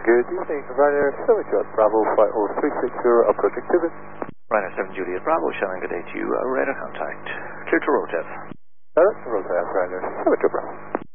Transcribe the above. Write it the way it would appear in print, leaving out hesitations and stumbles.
Good evening, Ryanair 7 Juliet Bravo, flight 0360, approaching Tibbet. Ryanair 7 Juliet Bravo, showing good day to you, radar contact. Clear to ROTAF. Rotor, Ryanair 7 Juliet Bravo.